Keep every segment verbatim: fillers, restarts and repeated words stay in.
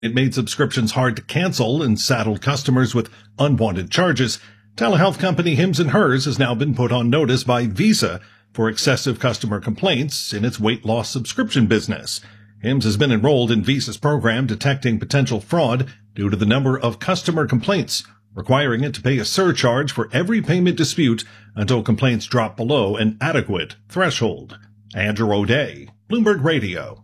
It made subscriptions hard to cancel and saddled customers with unwanted charges. Telehealth company Hims and Hers has now been put on notice by Visa for excessive customer complaints in its weight loss subscription business. Hims has been enrolled in Visa's program detecting potential fraud due to the number of customer complaints, requiring it to pay a surcharge for every payment dispute until complaints drop below an adequate threshold. Andrew O'Day, Bloomberg Radio.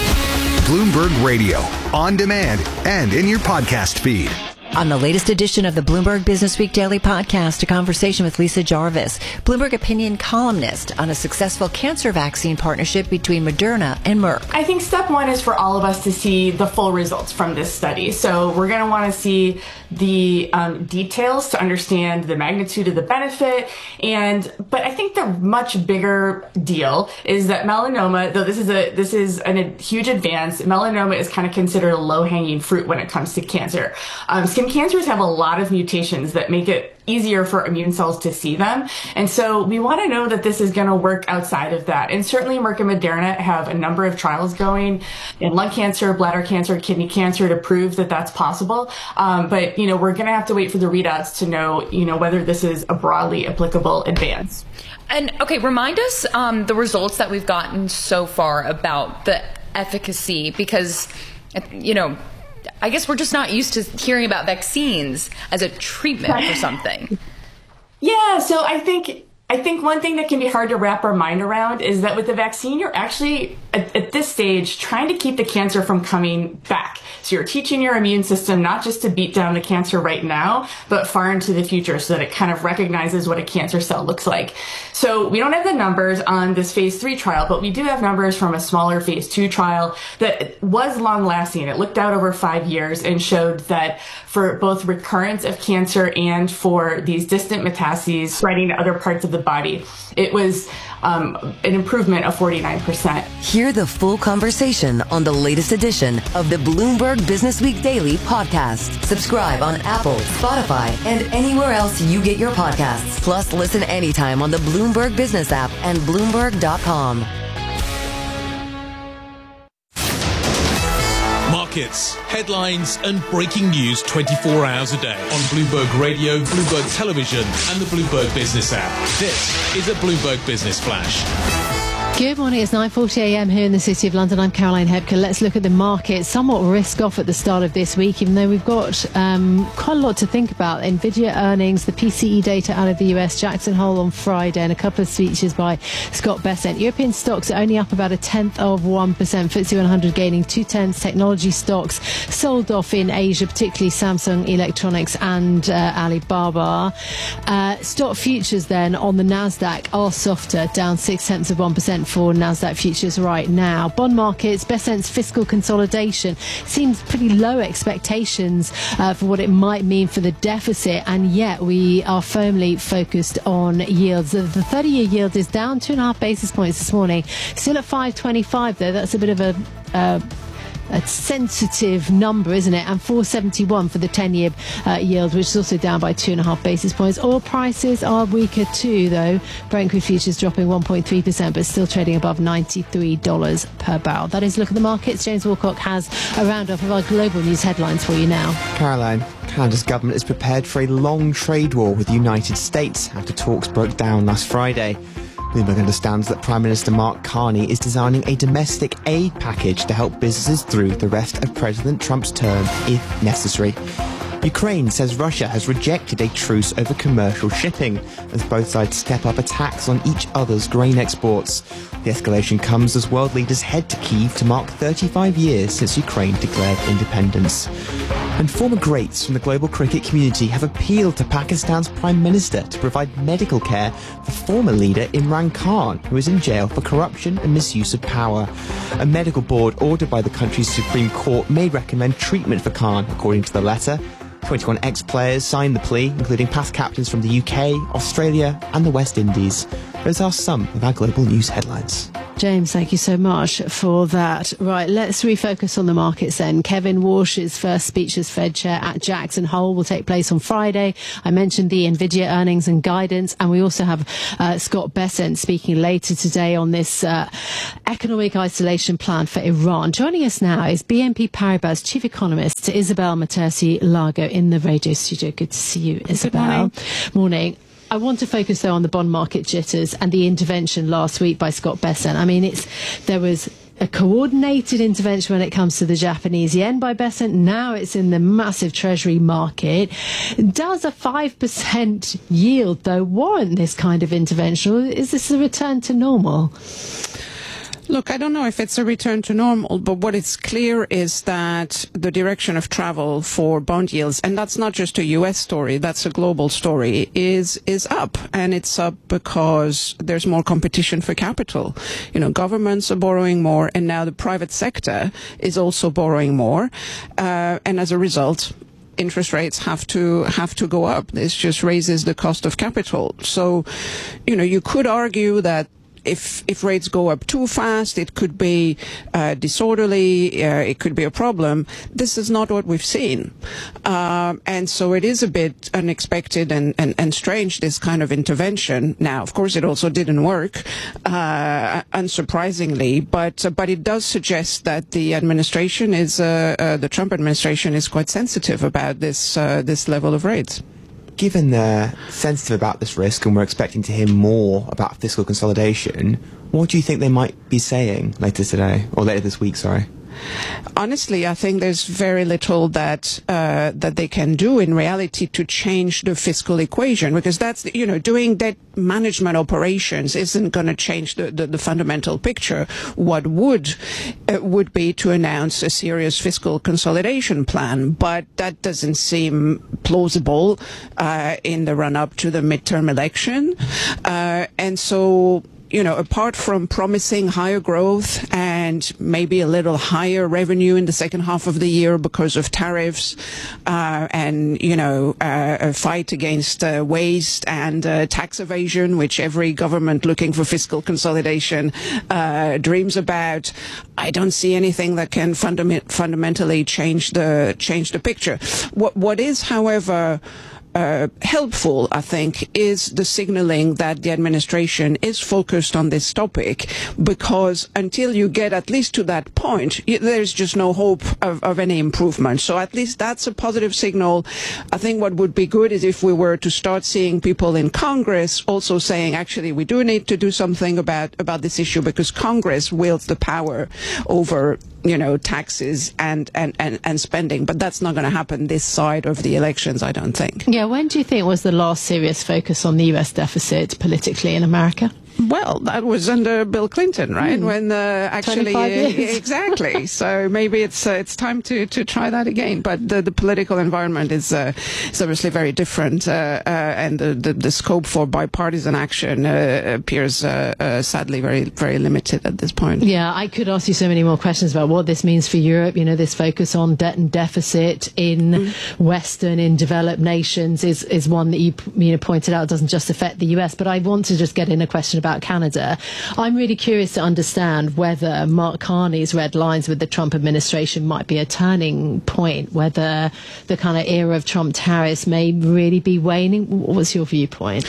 Bloomberg Radio, on demand and in your podcast feed. On the latest edition of the Bloomberg Business Week Daily Podcast, a conversation with Lisa Jarvis, Bloomberg opinion columnist, on a successful cancer vaccine partnership between Moderna and Merck. I think step one is for all of us to see the full results from this study. So we're going to want to see the um, details to understand the magnitude of the benefit. And but I think the much bigger deal is that melanoma, though this is a this is an, a huge advance, melanoma is kind of considered a low-hanging fruit when it comes to cancer. Um, skin cancers have a lot of mutations that make it easier for immune cells to see them. And so we want to know that this is going to work outside of that. And certainly Merck and Moderna have a number of trials going in lung cancer, bladder cancer, kidney cancer to prove that that's possible. Um, but, you know, we're going to have to wait for the readouts to know, you know, whether this is a broadly applicable advance. And, okay, remind us um, the results that we've gotten so far about the efficacy, because, you know, I guess we're just not used to hearing about vaccines as a treatment for something. Yeah, so I think I think one thing that can be hard to wrap our mind around is that with the vaccine, you're actually, at, at this stage, trying to keep the cancer from coming back. So you're teaching your immune system not just to beat down the cancer right now, but far into the future so that it kind of recognizes what a cancer cell looks like. So we don't have the numbers on this phase three trial, but we do have numbers from a smaller phase two trial that was long lasting. It looked out over five years and showed that for both recurrence of cancer and for these distant metastases spreading to other parts of the body, it was um, an improvement of forty-nine percent. Hear the full conversation on the latest edition of the Bloomberg Business Week Daily Podcast. Subscribe on Apple, Spotify, and anywhere else you get your podcasts. Plus, listen anytime on the Bloomberg Business app and Bloomberg dot com. Markets, headlines, and breaking news twenty-four hours a day on Bloomberg Radio, Bloomberg Television, and the Bloomberg Business app. This is a Bloomberg Business Flash. Good morning, it's nine forty a m here in the City of London. I'm Caroline Hepker. Let's look at the market. Somewhat risk off at the start of this week, even though we've got um, quite a lot to think about. Nvidia earnings, the P C E data out of the U S, Jackson Hole on Friday, and a couple of speeches by Scott Bessent. European stocks are only up about a tenth of one percent. F T S E one hundred gaining two tenths. Technology stocks sold off in Asia, particularly Samsung Electronics and uh, Alibaba. Uh, stock futures then on the Nasdaq are softer, down six tenths of one percent. For Nasdaq futures right now. Bond markets, Bessent's fiscal consolidation seems pretty low expectations uh, for what it might mean for the deficit, and yet we are firmly focused on yields. The thirty-year yield is down two and a half basis points this morning, still at five twenty-five though. That's a bit of a uh, a sensitive number, isn't it? And four seventy-one for the ten-year uh, yield, which is also down by two and a half basis points. Oil prices are weaker too, though. Brent crude futures dropping one point three percent, but still trading above ninety-three dollars per barrel. That is Look at the Markets. James Wilcock has a roundup of our global news headlines for you now. Caroline, Canada's government is prepared for a long trade war with the United States after talks broke down last Friday. Bloomberg understands that Prime Minister Mark Carney is designing a domestic aid package to help businesses through the rest of President Trump's term, if necessary. Ukraine says Russia has rejected a truce over commercial shipping as both sides step up attacks on each other's grain exports. The escalation comes as world leaders head to Kyiv to mark thirty-five years since Ukraine declared independence. And former greats from the global cricket community have appealed to Pakistan's Prime Minister to provide medical care for former leader Imran Khan, who is in jail for corruption and misuse of power. A medical board ordered by the country's Supreme Court may recommend treatment for Khan, according to the letter. twenty-one ex-players signed the plea, including past captains from the U K, Australia and the West Indies. Those are some of our global news headlines. James, thank you so much for that. Right, let's refocus on the markets then. Kevin Walsh's first speech as Fed chair at Jackson Hole will take place on Friday. I mentioned the Nvidia earnings and guidance, and we also have uh, Scott Bessent speaking later today on this uh, economic isolation plan for Iran. Joining us now is B N P Paribas chief economist Isabel Matersi-Lago in the radio studio. Good to see you, Isabel. Good morning. Morning. I want to focus, though, on the bond market jitters and the intervention last week by Scott Bessent. I mean, it's there was a coordinated intervention when it comes to the Japanese yen by Bessent. Now it's in the massive treasury market. Does a five percent yield, though, warrant this kind of intervention, or is this a return to normal? Look, I don't know if it's a return to normal, but what is clear is that the direction of travel for bond yields, and that's not just a U S story, that's a global story, is is up. And it's up because there's more competition for capital. You know, governments are borrowing more, and now the private sector is also borrowing more. Uh, and as a result, interest rates have to have to go up. This just raises the cost of capital. So, you know, you could argue that If if rates go up too fast, it could be uh, disorderly, uh, it could be a problem. This is not what we've seen. Um, and so it is a bit unexpected and, and, and strange, this kind of intervention. Now, of course, it also didn't work, uh, unsurprisingly, but uh, but it does suggest that the administration is, uh, uh, the Trump administration is quite sensitive about this uh, this level of rates. Given they're sensitive about this risk and we're expecting to hear more about fiscal consolidation, what do you think they might be saying later today, or later this week, sorry? Honestly, I think there's very little that uh, that they can do in reality to change the fiscal equation, because that's, you know, doing debt management operations isn't going to change the, the, the fundamental picture. What would uh, would be to announce a serious fiscal consolidation plan, but that doesn't seem plausible uh, in the run-up to the midterm election, uh, and so, you know, apart from promising higher growth and maybe a little higher revenue in the second half of the year because of tariffs, uh, and, you know, uh, a fight against uh, waste and uh, tax evasion, which every government looking for fiscal consolidation uh, dreams about, I don't see anything that can fundament- fundamentally change the change the picture. What what is, however, Uh, helpful, I think, is the signaling that the administration is focused on this topic, because until you get at least to that point, y- there's just no hope of, of any improvement. So at least that's a positive signal. I think what would be good is if we were to start seeing people in Congress also saying, actually, we do need to do something about, about this issue, because Congress wields the power over, you know, taxes and, and, and, and spending. But that's not going to happen this side of the elections, I don't think. Yeah, when do you think was the last serious focus on the U S deficit politically in America? Well, that was under Bill Clinton, right? Mm. When uh, actually, uh, exactly. So maybe it's uh, it's time to, to try that again. But the, the political environment is uh, is obviously very different, uh, uh, and the, the the scope for bipartisan action uh, appears uh, uh, sadly very very limited at this point. Yeah, I could ask you so many more questions about what this means for Europe. You know, this focus on debt and deficit in mm. Western, in developed nations is is one that you you know pointed out doesn't just affect the U S. But I want to just get in a question about Canada. I'm really curious to understand whether Mark Carney's red lines with the Trump administration might be a turning point, whether the kind of era of Trump tariffs may really be waning. What's your viewpoint?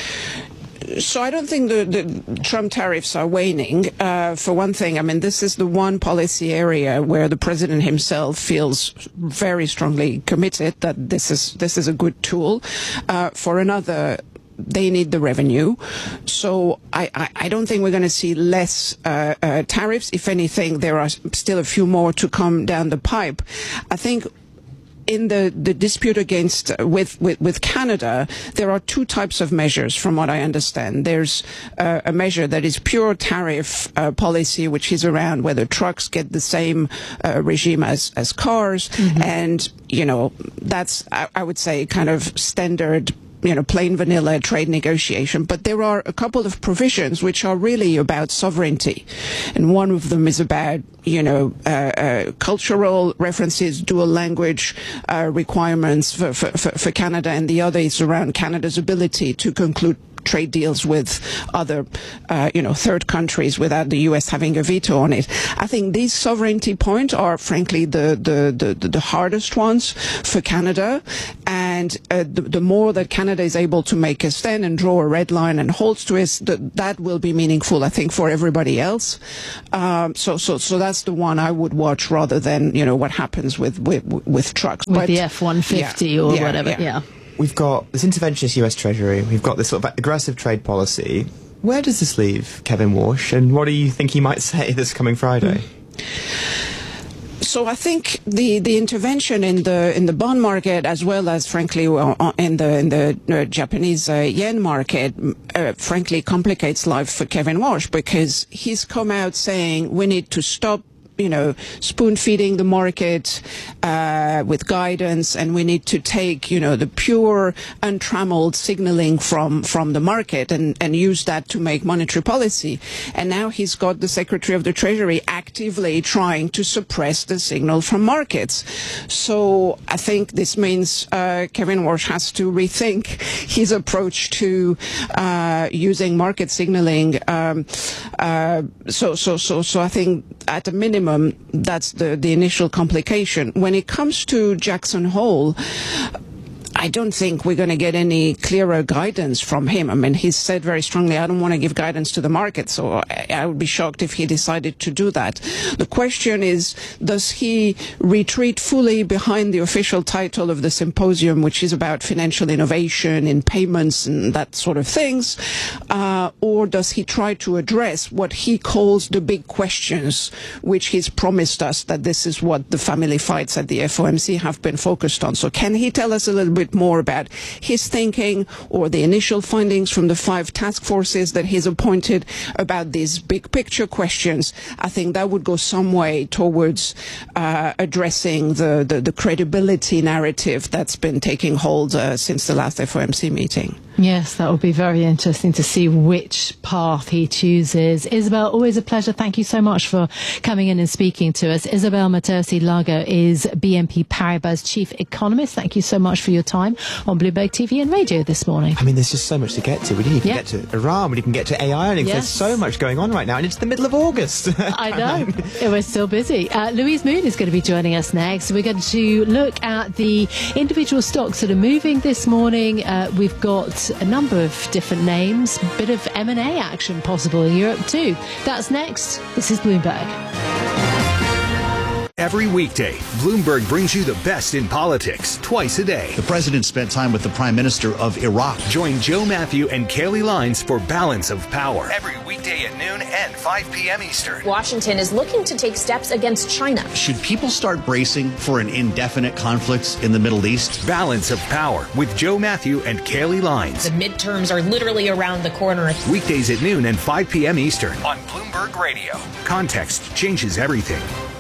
So I don't think the, the Trump tariffs are waning. Uh, for one thing, I mean, this is the one policy area where the president himself feels very strongly committed that this is this is a good tool. Uh, for another, they need the revenue. So I, I, I don't think we're going to see less uh, uh, tariffs. If anything, there are still a few more to come down the pipe. I think in the, the dispute against uh, with, with with Canada, there are two types of measures, from what I understand. There's uh, a measure that is pure tariff uh, policy, which is around whether trucks get the same uh, regime as as cars, mm-hmm. and you know that's I, I would say kind of standard, you know, plain vanilla trade negotiation. But there are a couple of provisions which are really about sovereignty. And one of them is about, you know, uh, uh, cultural references, dual language uh, requirements for, for, for Canada. And the other is around Canada's ability to conclude trade deals with other, uh, you know, third countries without the U S having a veto on it. I think these sovereignty points are, frankly, the the the, the hardest ones for Canada, and uh, the, the more that Canada is able to make a stand and draw a red line and holds to it, that that will be meaningful, I think, for everybody else. Um, so so so that's the one I would watch rather than, you know, what happens with with, with trucks. With but, the F one fifty yeah, or yeah, whatever, yeah. yeah. We've got this interventionist U S Treasury. We've got this sort of aggressive trade policy. Where does this leave Kevin Warsh, and what do you think he might say this coming Friday? So I think the, the intervention in the in the bond market, as well as, frankly, uh, in the in the uh, Japanese uh, yen market, uh, frankly, complicates life for Kevin Warsh, because he's come out saying we need to stop, you know, spoon feeding the market uh, with guidance, and we need to take, you know, the pure, untrammeled signaling from from the market and and use that to make monetary policy. And now he's got the Secretary of the Treasury actively trying to suppress the signal from markets. So I think this means uh, Kevin Warsh has to rethink his approach to uh, using market signaling. Um, uh, so so so so I think at a minimum, that's the, the initial complication. When it comes to Jackson Hole, I don't think we're going to get any clearer guidance from him. I mean, he's said very strongly, I don't want to give guidance to the market, so I, I would be shocked if he decided to do that. The question is, does he retreat fully behind the official title of the symposium, which is about financial innovation in payments and that sort of things, uh, or does he try to address what he calls the big questions, which he's promised us that this is what the family fights at the F O M C have been focused on? So can he tell us a little bit more about his thinking or the initial findings from the five task forces that he's appointed about these big picture questions? I think that would go some way towards uh, addressing the, the, the credibility narrative that's been taking hold uh, since the last F O M C meeting. Yes, that will be very interesting to see which path he chooses. Isabel, always a pleasure. Thank you so much for coming in and speaking to us. Isabel Matersi-Lago is B N P Paribas Chief Economist. Thank you so much for your time on Bloomberg T V and radio this morning. I mean, there's just so much to get to. We didn't even yeah. get to Iran. We didn't get to A I earnings. Yes. There's so much going on right now, and it's the middle of August. I know. We're still busy. Uh, Louise Moon is going to be joining us next. We're going to look at the individual stocks that are moving this morning. Uh, we've got a number of different names, a bit of M and A action possible in Europe too. That's next. This is Bloomberg. Every weekday, Bloomberg brings you the best in politics twice a day. The president spent time with the prime minister of Iraq. Join Joe Matthew and Kaylee Lines for Balance of Power. Every weekday at noon and five p.m. Eastern. Washington is looking to take steps against China. Should people start bracing for an indefinite conflict in the Middle East? Balance of Power with Joe Matthew and Kaylee Lines. The midterms are literally around the corner. Weekdays at noon and five p.m. Eastern on Bloomberg Radio. Context changes everything.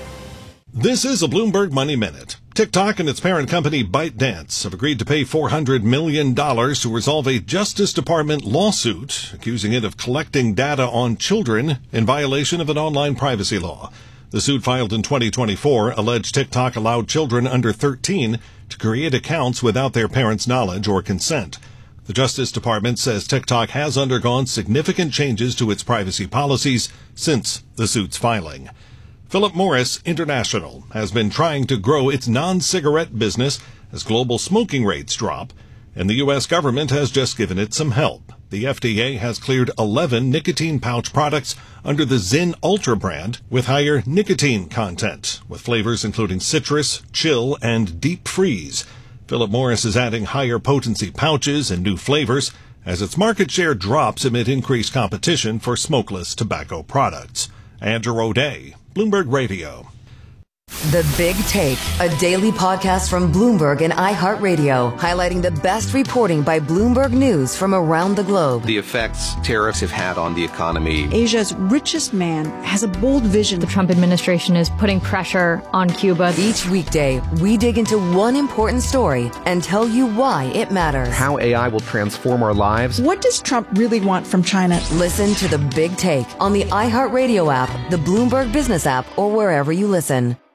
This is a Bloomberg Money Minute. TikTok and its parent company ByteDance have agreed to pay four hundred million dollars to resolve a Justice Department lawsuit accusing it of collecting data on children in violation of an online privacy law. The suit, filed in twenty twenty-four, alleged TikTok allowed children under thirteen to create accounts without their parents' knowledge or consent. The Justice Department says TikTok has undergone significant changes to its privacy policies since the suit's filing. Philip Morris International has been trying to grow its non-cigarette business as global smoking rates drop, and the U S government has just given it some help. The F D A has cleared eleven nicotine pouch products under the Zyn Ultra brand with higher nicotine content, with flavors including citrus, chill, and deep freeze. Philip Morris is adding higher potency pouches and new flavors as its market share drops amid increased competition for smokeless tobacco products. Andrew O'Day, Bloomberg Radio. The Big Take, a daily podcast from Bloomberg and iHeartRadio, highlighting the best reporting by Bloomberg News from around the globe. The effects tariffs have had on the economy. Asia's richest man has a bold vision. The Trump administration is putting pressure on Cuba. Each weekday, we dig into one important story and tell you why it matters. How A I will transform our lives. What does Trump really want from China? Listen to The Big Take on the iHeartRadio app, the Bloomberg Business app, or wherever you listen.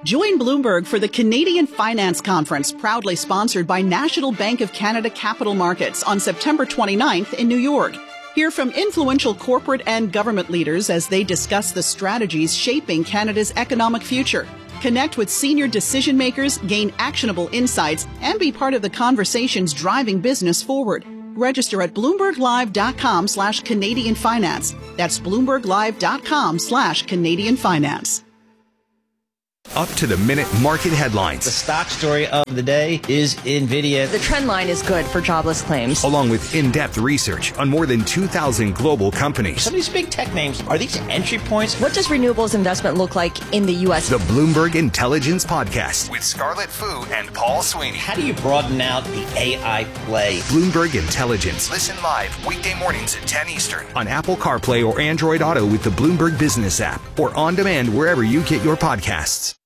Join Bloomberg for the Canadian Finance Conference, proudly sponsored by National Bank of Canada Capital Markets on September twenty-ninth in New York. Hear from influential corporate and government leaders as they discuss the strategies shaping Canada's economic future. Connect with senior decision makers, gain actionable insights, and be part of the conversations driving business forward. Register at bloomberglive.com slash Canadian Finance. That's bloomberglive.com slash Canadian Finance. Up-to-the-minute market headlines. The stock story of the day is NVIDIA. The trend line is good for jobless claims. Along with in-depth research on more than two thousand global companies. Some of these big tech names, are these entry points? What does renewables investment look like in the U S? The Bloomberg Intelligence Podcast with Scarlett Fu and Paul Sweeney. How do you broaden out the A I play? Bloomberg Intelligence. Listen live weekday mornings at ten Eastern on Apple CarPlay or Android Auto with the Bloomberg Business app or on demand wherever you get your podcasts.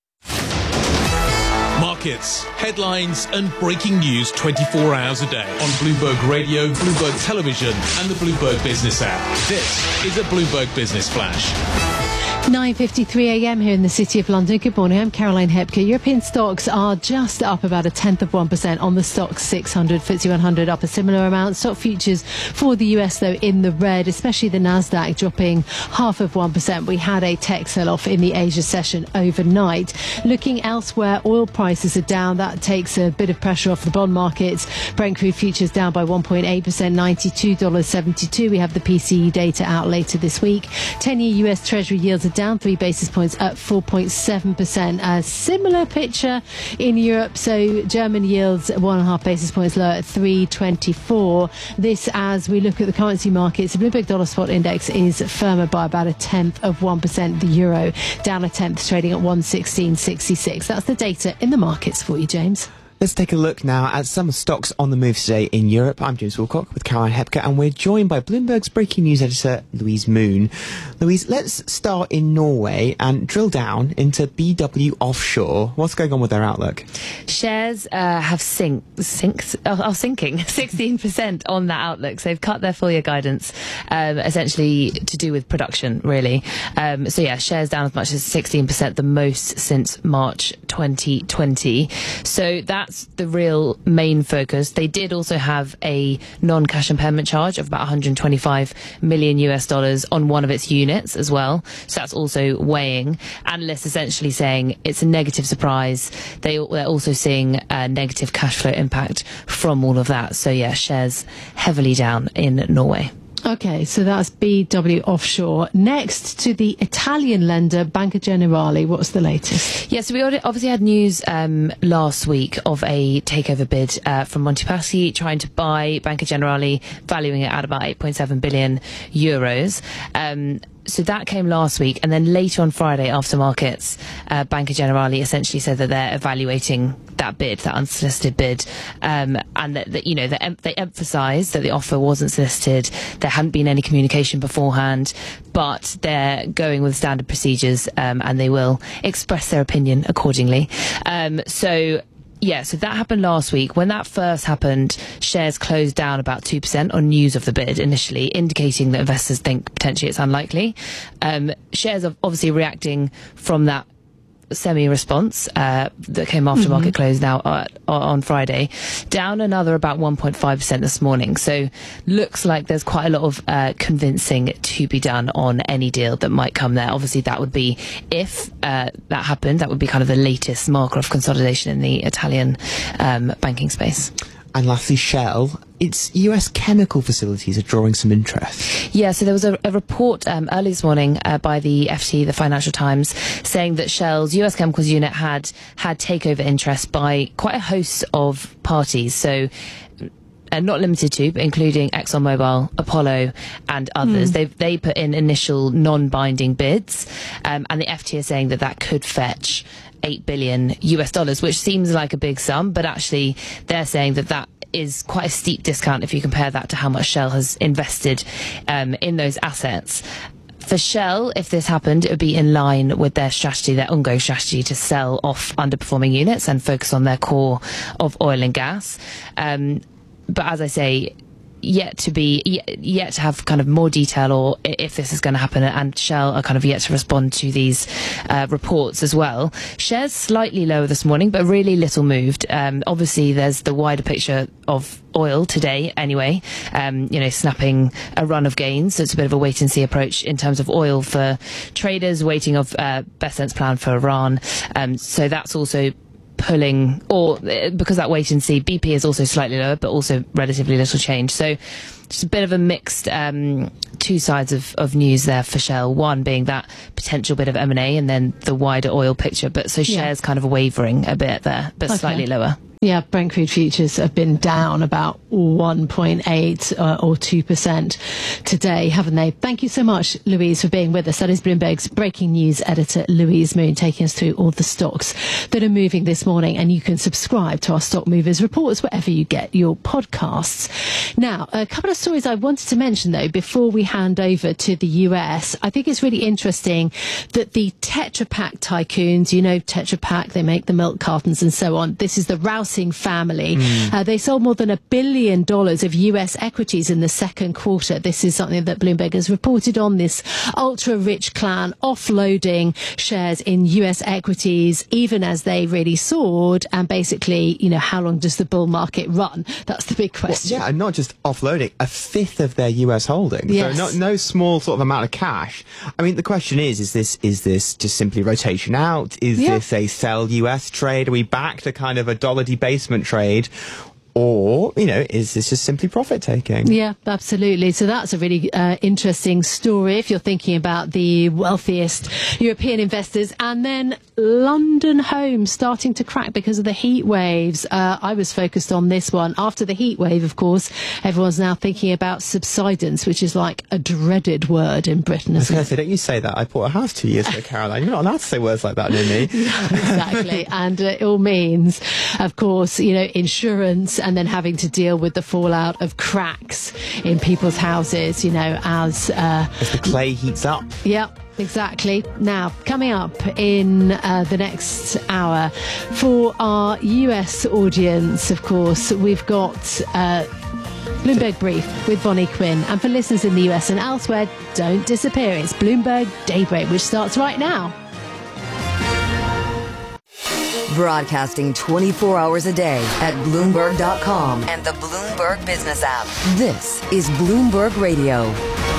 Markets, headlines and breaking news twenty-four hours a day on Bloomberg Radio, Bloomberg Television and the Bloomberg Business app. This is a Bloomberg Business Flash. nine fifty-three a m here in the City of London. Good morning, I'm Caroline Hepker. European stocks are just up about a tenth of one percent on the Stoxx six hundred. F T S E one hundred up a similar amount. Stock futures for the U S, though, in the red, especially the Nasdaq dropping half of one percent. We had a tech sell-off in the Asia session overnight. Looking elsewhere, oil prices are down. That takes a bit of pressure off the bond markets. Brent crude futures down by one point eight percent, ninety-two dollars seventy-two. We have the P C E data out later this week. ten-year U S Treasury yields are down three basis points at four point seven percent. A similar picture in Europe. So German yields one and a half basis points lower at three twenty-four. This as we look at the currency markets. The Bloomberg Dollar Spot Index is firmer by about a tenth of one percent. The euro down a tenth, trading at one sixteen sixty-six. That's the data in the markets for you, James. Let's take a look now at some stocks on the move today in Europe. I'm James Wilcock with Caroline Hepker, and we're joined by Bloomberg's breaking news editor, Louise Moon. Louise, let's start in Norway and drill down into B W Offshore. What's going on with their outlook? Shares uh, have sink, sinked, are, are sinking sixteen percent on that outlook. So they've cut their full year guidance, um, essentially to do with production, really. Um, so yeah, shares down as much as sixteen percent, the most since March twenty twenty. So that That's the real main focus. They did also have a non-cash impairment charge of about one hundred twenty-five million U S dollars on one of its units as well. So that's also weighing. Analysts essentially saying it's a negative surprise. They, they're also seeing a negative cash flow impact from all of that. So yeah, shares heavily down in Norway. Okay, so that's B W Offshore. Next to the Italian lender, Banca Generali. What's the latest? Yes, yeah, so we obviously had news um, last week of a takeover bid uh, from Monte Paschi trying to buy Banca Generali, valuing it at about eight point seven billion euros. Um, So that came last week, and then later on Friday, after markets, uh, Banca Generali essentially said that they're evaluating that bid, that unsolicited bid, um, and that, that you know they, em- they emphasised that the offer wasn't solicited, there hadn't been any communication beforehand, but they're going with standard procedures, um, and they will express their opinion accordingly. Um, so. Yeah, so that happened last week. When that first happened, shares closed down about two percent on news of the bid initially, indicating that investors think potentially it's unlikely. Um, shares are obviously reacting from that semi-response uh, that came after mm-hmm. market close now uh, on Friday, down another about one point five percent this morning. So looks like there's quite a lot of uh, convincing to be done on any deal that might come there. Obviously that would be, if uh, that happened, that would be kind of the latest marker of consolidation in the Italian um, banking space. And lastly, Shell. Its U S chemical facilities are drawing some interest. Yeah, so there was a, a report um, early this morning uh, by the F T, the Financial Times, saying that Shell's U S chemicals unit had had takeover interest by quite a host of parties. So uh, not limited to, but including ExxonMobil, Apollo, and others. Mm. They they put in initial non-binding bids, um, and the F T is saying that that could fetch eight billion U S dollars, which seems like a big sum, but actually they're saying that that is quite a steep discount if you compare that to how much Shell has invested um, in those assets. For Shell, if this happened, it would be in line with their strategy, their ongoing strategy to sell off underperforming units and focus on their core of oil and gas. Um, but as I say, yet to be yet, yet to have kind of more detail, or if this is going to happen, and Shell are kind of yet to respond to these uh, reports as well. Shares slightly lower this morning, but really little moved. Um, obviously, there's the wider picture of oil today anyway, um, you know, snapping a run of gains. So it's a bit of a wait and see approach in terms of oil for traders, waiting of uh, best sense plan for Iran. Um, so that's also pulling, or because that wait and see, B P is also slightly lower, but also relatively little change. So just a bit of a mixed um, two sides of, of news there for Shell. One being that potential bit of M and A, and then the wider oil picture. But so shares yeah. kind of wavering a bit there, but okay. slightly lower. Yeah, Brent crude futures have been down about one point eight uh, or two percent today, haven't they? Thank you so much, Louise, for being with us. That is Bloomberg's breaking news editor, Louise Moon, taking us through all the stocks that are moving this morning. And you can subscribe to our Stock Movers reports wherever you get your podcasts. Now, a couple of stories I wanted to mention, though, before we hand over to the U S. I think it's really interesting that the Tetra Pak tycoons, you know, Tetra Pak, they make the milk cartons and so on. This is the Rouse family. Mm. Uh, they sold more than a billion dollars of U S equities in the second quarter. This is something that Bloomberg has reported on, this ultra-rich clan offloading shares in U S equities, even as they really soared. And basically, you know, how long does the bull market run? That's the big question. Well, yeah, and not just offloading, a fifth of their U S holdings. Yes. So not, no small sort of amount of cash. I mean, the question is, is this is this just simply rotation out? Is yeah. this a sell U S trade? Are we back to kind of a dollar debasement trade? Or, you know, is this just simply profit taking? Yeah, absolutely. So that's a really uh, interesting story if you're thinking about the wealthiest European investors. And then London homes starting to crack because of the heat waves. Uh, I was focused on this one. After the heat wave, of course, everyone's now thinking about subsidence, which is like a dreaded word in Britain. I was going to say, don't you say that? I bought a house two years ago, Caroline. You're not allowed to say words like that near me. Yeah, exactly. And uh, it all means, of course, you know, insurance, and then having to deal with the fallout of cracks in people's houses, you know, as... Uh, as the clay heats up. Yep. Exactly. Now, coming up in uh, the next hour, for our U S audience, of course, we've got uh, Bloomberg Brief with Bonnie Quinn. And for listeners in the U S and elsewhere, don't disappear. It's Bloomberg Daybreak, which starts right now. Broadcasting twenty-four hours a day at Bloomberg dot com and the Bloomberg Business app. This is Bloomberg Radio.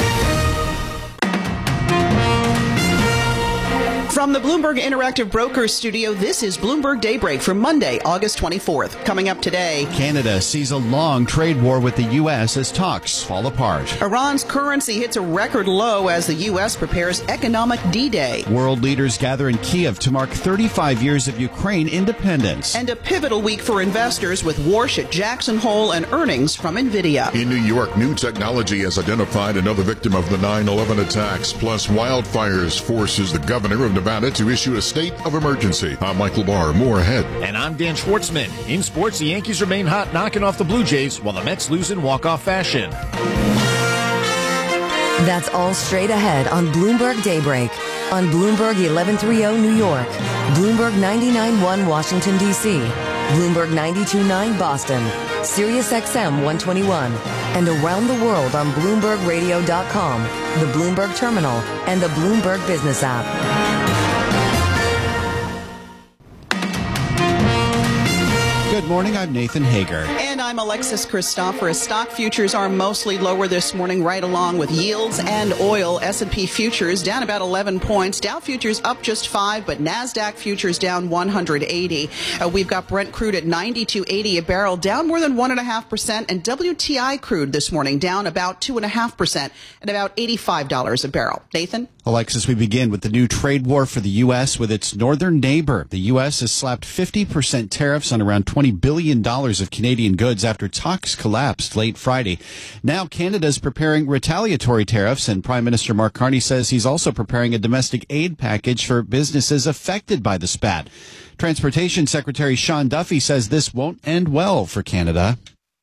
From the Bloomberg Interactive Brokers studio, this is Bloomberg Daybreak for Monday, August twenty-fourth. Coming up today, Canada sees a long trade war with the U S as talks fall apart. Iran's currency hits a record low as the U S prepares economic D-Day. World leaders gather in Kiev to mark thirty-five years of Ukraine independence. And a pivotal week for investors with Warsh at Jackson Hole and earnings from NVIDIA. In New York, new technology has identified another victim of the nine eleven attacks. Plus, wildfires forces the governor of Nevada to issue a state of emergency. I'm Michael Barr. More ahead. And I'm Dan Schwartzman. In sports, the Yankees remain hot, knocking off the Blue Jays, while the Mets lose in walk-off fashion. That's all straight ahead on Bloomberg Daybreak. On Bloomberg eleven thirty New York, Bloomberg ninety-nine point one Washington, D C, Bloomberg ninety-two point nine Boston, Sirius X M one twenty-one, and around the world on Bloomberg Radio dot com, the Bloomberg Terminal, and the Bloomberg Business app. Good morning, I'm Nathan Hager. And I'm Alexis Christoforous. Stock futures are mostly lower this morning, right along with yields and oil. S and P futures down about eleven points. Dow futures up just five, but NASDAQ futures down one hundred eighty. Uh, we've got Brent crude at ninety-two eighty a barrel, down more than one point five percent. And W T I crude this morning down about two point five percent at about eighty-five dollars a barrel. Nathan? Alexis, we begin with the new trade war for the U S with its northern neighbor. The U S has slapped fifty percent tariffs on around twenty billion dollars of Canadian goods after talks collapsed late Friday. Now Canada's preparing retaliatory tariffs, and Prime Minister Mark Carney says he's also preparing a domestic aid package for businesses affected by the spat. Transportation Secretary Sean Duffy says this won't end well for Canada.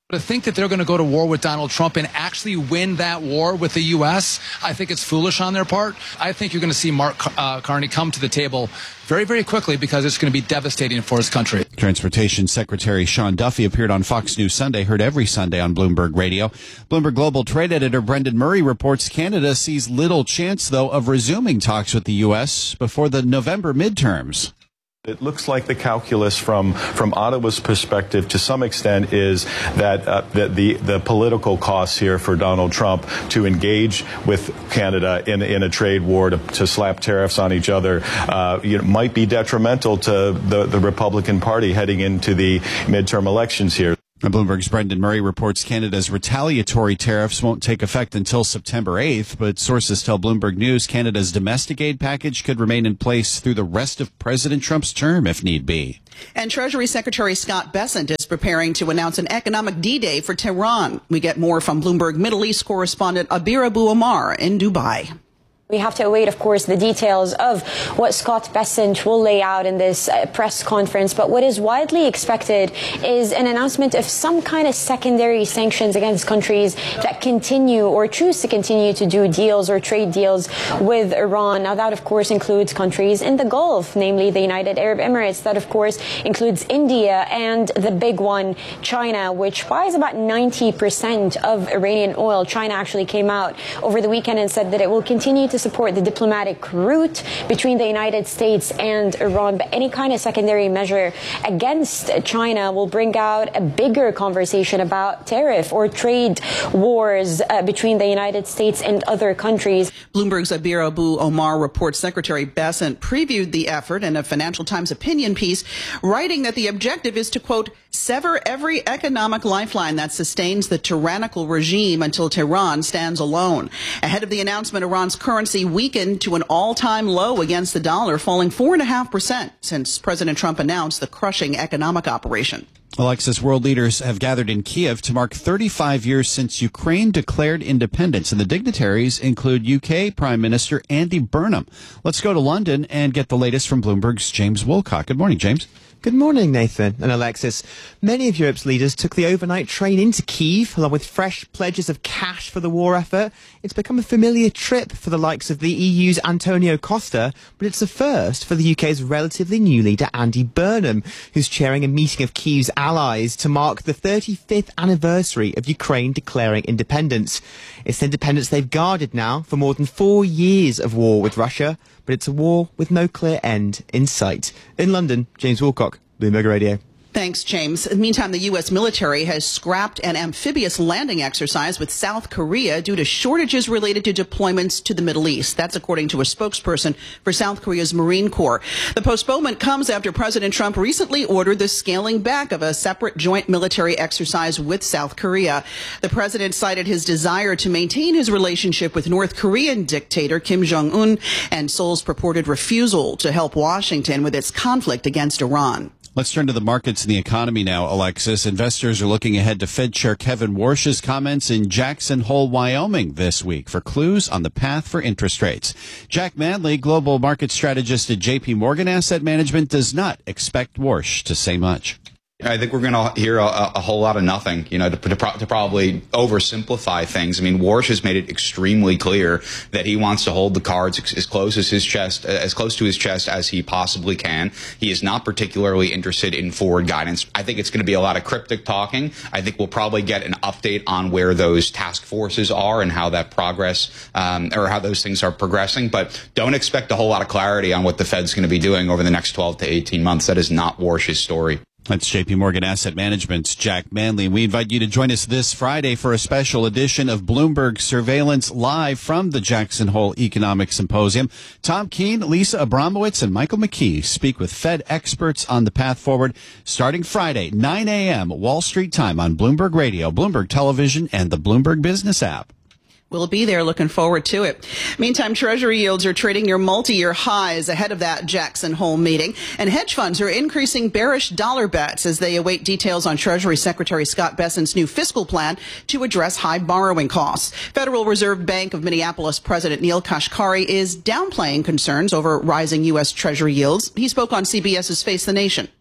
To think that they're going to go to war with Donald Trump and actually win that war with the U S, I think it's foolish on their part. I think you're going to see Mark uh, Carney come to the table very, very quickly because it's going to be devastating for his country. Transportation Secretary Sean Duffy appeared on Fox News Sunday, heard every Sunday on Bloomberg Radio. Bloomberg Global Trade Editor Brendan Murray reports Canada sees little chance, though, of resuming talks with the U S before the November midterms. It looks like the calculus from, from Ottawa's perspective to some extent is that, uh, that the, the political costs here for Donald Trump to engage with Canada in, in a trade war, to, to slap tariffs on each other, uh, you know, might be detrimental to the, the Republican Party heading into the midterm elections here. Bloomberg's Brendan Murray reports Canada's retaliatory tariffs won't take effect until September eighth, but sources tell Bloomberg News Canada's domestic aid package could remain in place through the rest of President Trump's term if need be. And Treasury Secretary Scott Bessent is preparing to announce an economic D-Day for Tehran. We get more from Bloomberg Middle East correspondent Abir Abu Omar in Dubai. We have to await, of course, the details of what Scott Bessent will lay out in this uh, press conference. But what is widely expected is an announcement of some kind of secondary sanctions against countries that continue or choose to continue to do deals or trade deals with Iran. Now, that, of course, includes countries in the Gulf, namely the United Arab Emirates. That, of course, includes India and the big one, China, which buys about ninety percent of Iranian oil. China actually came out over the weekend and said that it will continue to to support the diplomatic route between the United States and Iran. But any kind of secondary measure against China will bring out a bigger conversation about tariff or trade wars uh, between the United States and other countries. Bloomberg's Abir Abu Omar reports Secretary Bessent previewed the effort in a Financial Times opinion piece, writing that the objective is to, quote, sever every economic lifeline that sustains the tyrannical regime until Tehran stands alone. Ahead of the announcement, Iran's currency weakened to an all-time low against the dollar, falling four point five percent since President Trump announced the crushing economic operation. Alexis, world leaders have gathered in Kiev to mark thirty-five years since Ukraine declared independence, and the dignitaries include U K Prime Minister Andy Burnham. Let's go to London and get the latest from Bloomberg's James Woolcock. Good morning, James. Good morning, Nathan and Alexis. Many of Europe's leaders took the overnight train into Kyiv, along with fresh pledges of cash for the war effort. It's become a familiar trip for the likes of the E U's Antonio Costa, but it's a first for the U K's relatively new leader, Andy Burnham, who's chairing a meeting of Kyiv's allies to mark the thirty-fifth anniversary of Ukraine declaring independence. It's the independence they've guarded now for more than four years of war with Russia, but it's a war with no clear end in sight. In London, James Woolcock, Bloomberg Radio. Thanks, James. Meantime, the U S military has scrapped an amphibious landing exercise with South Korea due to shortages related to deployments to the Middle East. That's according to a spokesperson for South Korea's Marine Corps. The postponement comes after President Trump recently ordered the scaling back of a separate joint military exercise with South Korea. The president cited his desire to maintain his relationship with North Korean dictator Kim Jong-un and Seoul's purported refusal to help Washington with its conflict against Iran. Let's turn to the markets and the economy now, Alexis. Investors are looking ahead to Fed Chair Kevin Warsh's comments in Jackson Hole, Wyoming this week for clues on the path for interest rates. Jack Manley, global market strategist at J P Morgan Asset Management, does not expect Warsh to say much. I think we're going to hear a, a whole lot of nothing, you know, to, to, to probably oversimplify things. I mean, Warsh has made it extremely clear that he wants to hold the cards as close as his chest, as close to his chest as he possibly can. He is not particularly interested in forward guidance. I think it's going to be a lot of cryptic talking. I think we'll probably get an update on where those task forces are and how that progress, um, or how those things are progressing. But don't expect a whole lot of clarity on what the Fed's going to be doing over the next twelve to eighteen months. That is not Warsh's story. That's J P Morgan Asset Management's Jack Manley. We invite you to join us this Friday for a special edition of Bloomberg Surveillance live from the Jackson Hole Economic Symposium. Tom Keene, Lisa Abramowitz, and Michael McKee speak with Fed experts on the path forward starting Friday, nine a.m. Wall Street time on Bloomberg Radio, Bloomberg Television, and the Bloomberg Business app. We'll be there. Looking forward to it. Meantime, Treasury yields are trading near multi-year highs ahead of that Jackson Hole meeting. And hedge funds are increasing bearish dollar bets as they await details on Treasury Secretary Scott Bessent's new fiscal plan to address high borrowing costs. Federal Reserve Bank of Minneapolis President Neel Kashkari is downplaying concerns over rising U S. Treasury yields. He spoke on CBS's Face the Nation.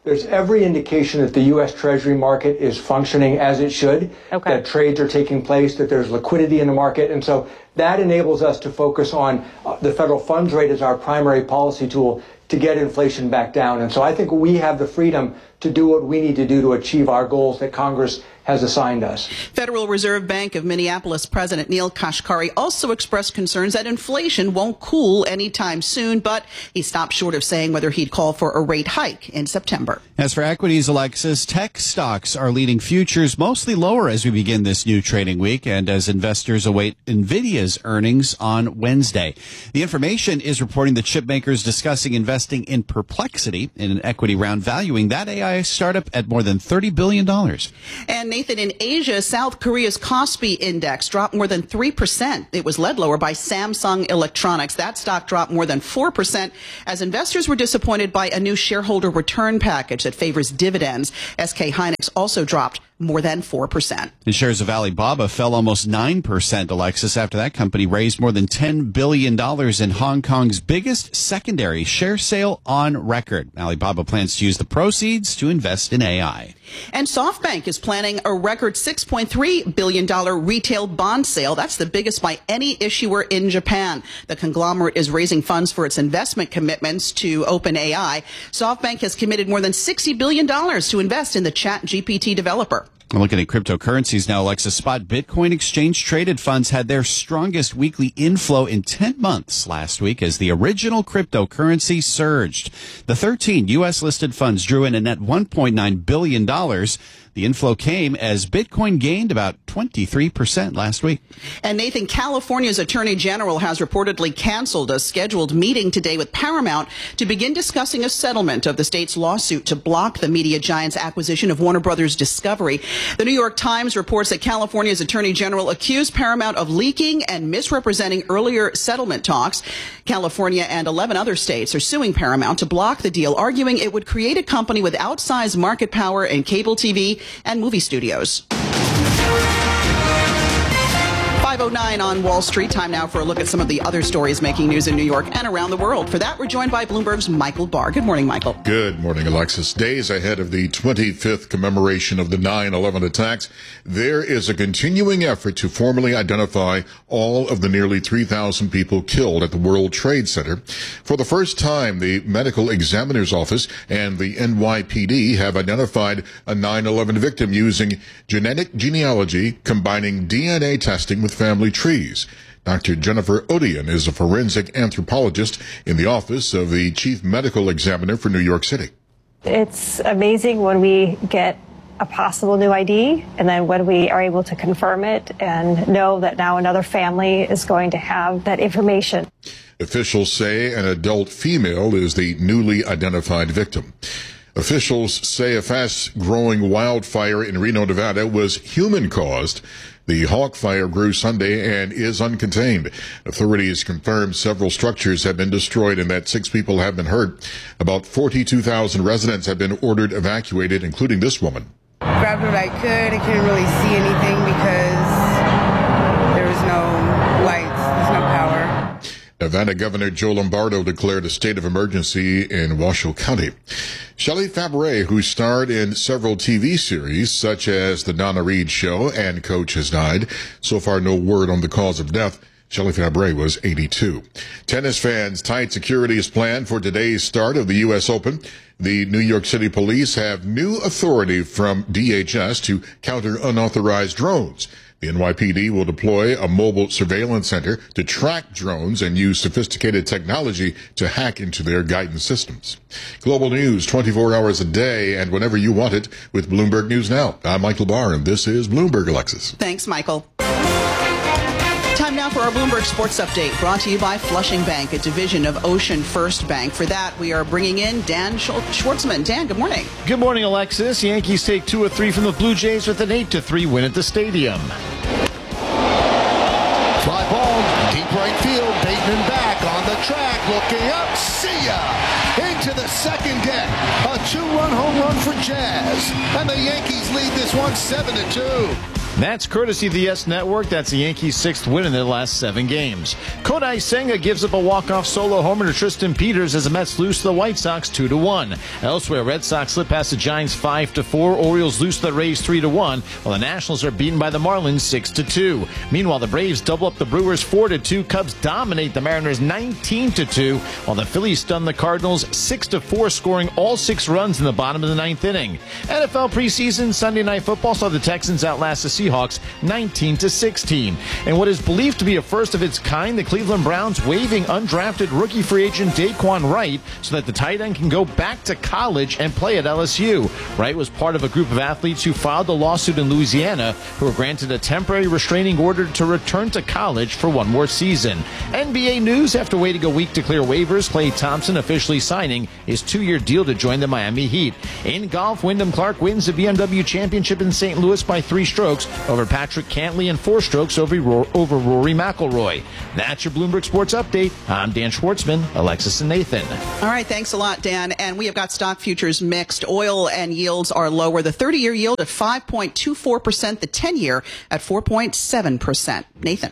There's every indication that the U S Treasury market is functioning as it should, okay. that trades are taking place, that there's liquidity in the market. And so that enables us to focus on uh, the federal funds rate as our primary policy tool to get inflation back down. And so I think we have the freedom to do what we need to do to achieve our goals that Congress has assigned us. Federal Reserve Bank of Minneapolis President Neil Kashkari also expressed concerns that inflation won't cool anytime soon, but he stopped short of saying whether he'd call for a rate hike in September. As for equities, Alexis, tech stocks are leading futures mostly lower as we begin this new trading week and as investors await NVIDIA's earnings on Wednesday. The Information is reporting the chip makers discussing investing in Perplexity in an equity round valuing that A I startup at more than thirty billion dollars. And Nathan, in Asia, South Korea's Kospi index dropped more than three percent. It was led lower by Samsung Electronics. That stock dropped more than four percent as investors were disappointed by a new shareholder return package that favors dividends. S K Hynix also dropped more than four percent. The shares of Alibaba fell almost nine percent, Alexis, after that company raised more than ten billion dollars in Hong Kong's biggest secondary share sale on record. Alibaba plans to use the proceeds to invest in A I. And SoftBank is planning a record six point three billion dollars retail bond sale. That's the biggest by any issuer in Japan. The conglomerate is raising funds for its investment commitments to OpenAI. SoftBank has committed more than sixty billion dollars to invest in the ChatGPT developer. I'm looking at cryptocurrencies now, Alexa. Spot Bitcoin exchange traded funds had their strongest weekly inflow in ten months last week as the original cryptocurrency surged. The thirteen U S listed funds drew in a net one point nine billion dollars. The inflow came as Bitcoin gained about twenty-three percent last week. And Nathan, California's Attorney General has reportedly canceled a scheduled meeting today with Paramount to begin discussing a settlement of the state's lawsuit to block the media giant's acquisition of Warner Brothers Discovery. The New York Times reports that California's Attorney General accused Paramount of leaking and misrepresenting earlier settlement talks. California and eleven other states are suing Paramount to block the deal, arguing it would create a company with outsized market power in cable T V and movie studios. five oh nine on Wall Street. Time now for a look at some of the other stories making news in New York and around the world. For that, we're joined by Bloomberg's Michael Barr. Good morning, Michael. Good morning, Alexis. Days ahead of the twenty-fifth commemoration of the nine eleven attacks, there is a continuing effort to formally identify all of the nearly three thousand people killed at the World Trade Center. For the first time, the Medical Examiner's Office and the N Y P D have identified a nine eleven victim using genetic genealogy, combining D N A testing with family trees. Doctor Jennifer Odian is a forensic anthropologist in the office of the Chief Medical Examiner for New York City. It's amazing when we get a possible new I D and then when we are able to confirm it and know that now another family is going to have that information. Officials say an adult female is the newly identified victim. Officials say a fast-growing wildfire in Reno, Nevada was human-caused. The Hawk Fire grew Sunday and is uncontained. Authorities confirmed several structures have been destroyed and that six people have been hurt. About forty-two thousand residents have been ordered evacuated, including this woman. Grabbed what I could. I couldn't really see anything because there was no lights. There's no power. Nevada Governor Joe Lombardo declared a state of emergency in Washoe County. Shelley Fabares, who starred in several T V series such as The Donna Reed Show and Coach, has died. So far, no word on the cause of death. Shelley Fabares was eighty-two. Tennis fans, tight security is planned for today's start of the U S Open. The New York City police have new authority from D H S to counter unauthorized drones. The N Y P D will deploy a mobile surveillance center to track drones and use sophisticated technology to hack into their guidance systems. Global news twenty-four hours a day and whenever you want it with Bloomberg News Now. I'm Michael Barr, and this is Bloomberg, Alexis. Thanks, Michael. Time now for our Bloomberg Sports Update, brought to you by Flushing Bank, a division of Ocean First Bank. For that, we are bringing in Dan Schwartzman. Dan, good morning. Good morning, Alexis. Yankees take two or three from the Blue Jays with an eight to three win at the stadium. Fly ball, deep right field, Bateman back on the track, looking up, see ya! Into the second deck, a two-run home run for Jazz, and the Yankees lead this one seven to two. That's courtesy of the Yes Network. That's the Yankees' sixth win in their last seven games. Kodai Senga gives up a walk-off solo homer to Tristan Peters as the Mets lose to the White Sox two to one. Elsewhere, Red Sox slip past the Giants five to four. Orioles lose to the Rays three to one, while the Nationals are beaten by the Marlins six to two. Meanwhile, the Braves double up the Brewers four to two. Cubs dominate the Mariners nineteen to two, while the Phillies stun the Cardinals six to four, scoring all six runs in the bottom of the ninth inning. N F L preseason Sunday Night Football saw the Texans outlast the Seahawks nineteen to sixteen. And what is believed to be a first of its kind, the Cleveland Browns waiving undrafted rookie free agent Daquan Wright so that the tight end can go back to college and play at L S U. Wright was part of a group of athletes who filed a lawsuit in Louisiana who were granted a temporary restraining order to return to college for one more season. N B A news: after waiting a week to clear waivers, Klay Thompson officially signing his two-year deal to join the Miami Heat. In golf, Wyndham Clark wins the B M W Championship in Saint Louis by three strokes over Patrick Cantley and four strokes over, over Rory McIlroy. That's your Bloomberg Sports Update. I'm Dan Schwartzman, Alexis and Nathan. All right, thanks a lot, Dan. And we have got stock futures mixed. Oil and yields are lower. The thirty-year yield at five point two four percent, the ten-year at four point seven percent. Nathan.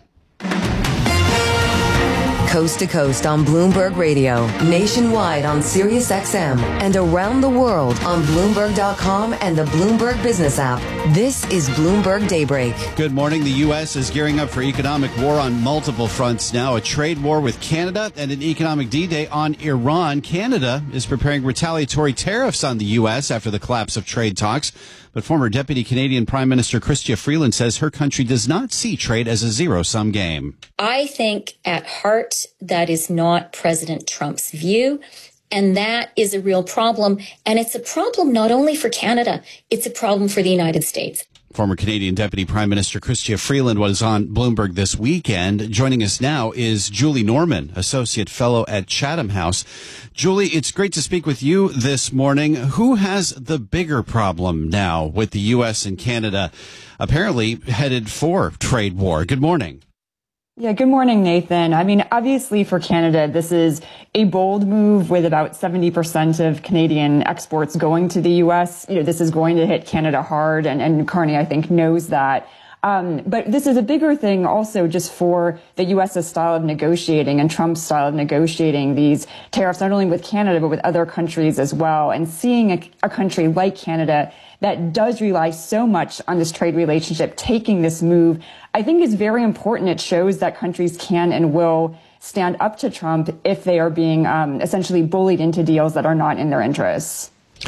Coast to coast on Bloomberg Radio, nationwide on Sirius X M, and around the world on Bloomberg dot com and the Bloomberg Business app. This is Bloomberg Daybreak. Good morning. The U S is gearing up for economic war on multiple fronts now. A trade war with Canada and an economic D-Day on Iran. Canada is preparing retaliatory tariffs on the U S after the collapse of trade talks. But former Deputy Canadian Prime Minister Chrystia Freeland says her country does not see trade as a zero-sum game. I think at heart that is not President Trump's view, and that is a real problem. And it's a problem not only for Canada, it's a problem for the United States. Former Canadian Deputy Prime Minister Chrystia Freeland was on Bloomberg this weekend. Joining us now is Julie Norman, Associate Fellow at Chatham House. Julie, it's great to speak with you this morning. Who has the bigger problem now with the U S and Canada apparently headed for trade war? Good morning. Yeah, good morning, Nathan. I mean, obviously for Canada, this is a bold move with about seventy percent of Canadian exports going to the U S. You know, this is going to hit Canada hard, and, and Carney, I think, knows that. Um, but this is a bigger thing also just for the U S's style of negotiating and Trump's style of negotiating these tariffs, not only with Canada, but with other countries as well. And seeing a, a country like Canada that does rely so much on this trade relationship taking this move, I think is very important. It shows that countries can and will stand up to Trump if they are being um, essentially bullied into deals that are not in their interests.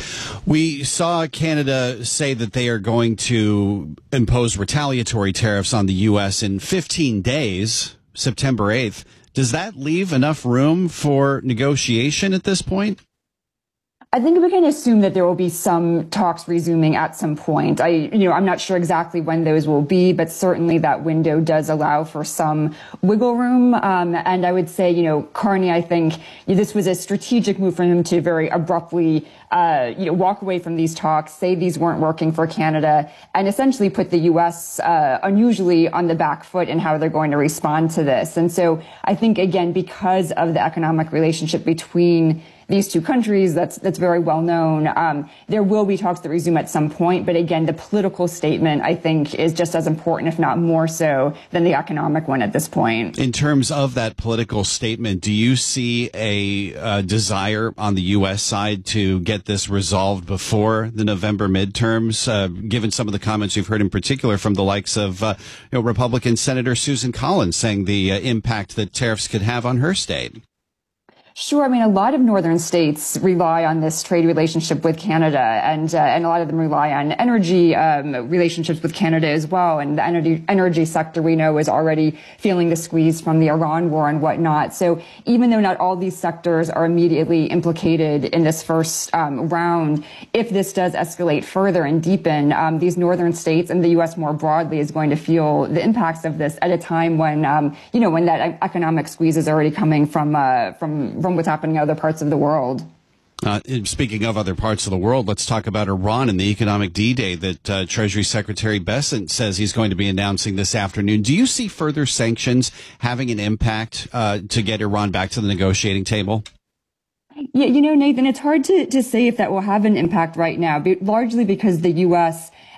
We saw Canada say that they are going to impose retaliatory tariffs on the U S in fifteen days, September eighth. Does that leave enough room for negotiation at this point? I think we can assume that there will be some talks resuming at some point. I, you know, I'm not sure exactly when those will be, but certainly that window does allow for some wiggle room. Um, and I would say, you know, Carney, I think this was a strategic move for him to very abruptly, uh, you know, walk away from these talks, say these weren't working for Canada, and essentially put the U S uh, unusually on the back foot in how they're going to respond to this. And so I think, again, because of the economic relationship between these two countries, that's that's very well known. Um, there will be talks that resume at some point, but again, the political statement, I think, is just as important, if not more so, than the economic one at this point. In terms of that political statement, do you see a, a desire on the U S side to get this resolved before the November midterms, uh, given some of the comments you've heard in particular from the likes of uh, you know, Republican Senator Susan Collins saying the uh, impact that tariffs could have on her state? Sure. I mean, a lot of northern states rely on this trade relationship with Canada, and uh, and a lot of them rely on energy um, relationships with Canada as well. And the energy energy sector, we know, is already feeling the squeeze from the Iran war and whatnot. So even though not all these sectors are immediately implicated in this first um, round, if this does escalate further and deepen, um, these northern states and the U S more broadly is going to feel the impacts of this at a time when, um, you know, when that economic squeeze is already coming from uh, from from what's happening in other parts of the world. Uh, speaking of other parts of the world, let's talk about Iran and the economic D-Day that uh, Treasury Secretary Bessent says he's going to be announcing this afternoon. Do you see further sanctions having an impact uh, to get Iran back to the negotiating table? Yeah, you know, Nathan, it's hard to, to say if that will have an impact right now, but largely because the U S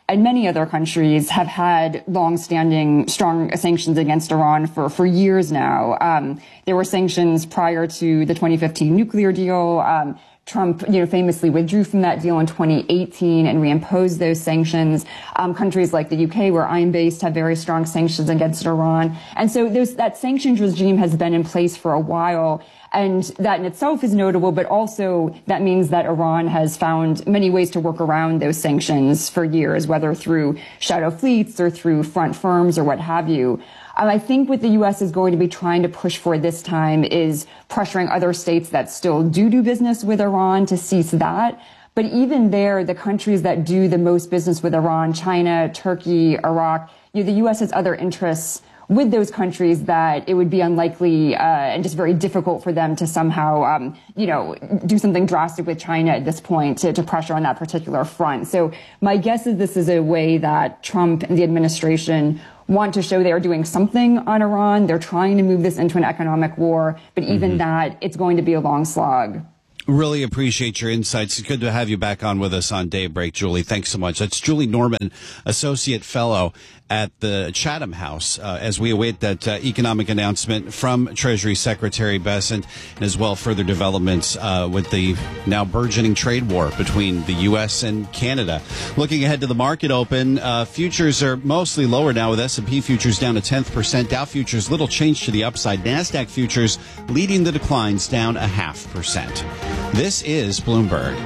and many other countries have had long-standing strong sanctions against Iran for, for years now. Um, there were sanctions prior to the twenty fifteen nuclear deal. Um, Trump, you know, famously withdrew from that deal in twenty eighteen and reimposed those sanctions. Um, countries like the U K, where I'm based, have very strong sanctions against Iran. And so those, that sanctions regime has been in place for a while. And that in itself is notable, but also that means that Iran has found many ways to work around those sanctions for years, whether through shadow fleets or through front firms or what have you. Um, I think what the U S is going to be trying to push for this time is pressuring other states that still do do business with Iran to cease that. But even there, the countries that do the most business with Iran, China, Turkey, Iraq, you know, the U S has other interests with those countries that it would be unlikely uh, and just very difficult for them to somehow, um, you know, do something drastic with China at this point to, to pressure on that particular front. So my guess is this is a way that Trump and the administration want to show they are doing something on Iran. They're trying to move this into an economic war, but even mm-hmm. that, it's going to be a long slog. Really appreciate your insights. It's good to have you back on with us on Daybreak, Julie. Thanks so much. That's Julie Norman, Associate Fellow at the Chatham House, uh, as we await that uh, economic announcement from Treasury Secretary Bessent, and as well further developments uh, with the now burgeoning trade war between the U S and Canada. Looking ahead to the market open, uh, futures are mostly lower now, with S and P futures down a tenth percent. Dow futures little change to the upside. NASDAQ futures leading the declines down a half percent. This is Bloomberg.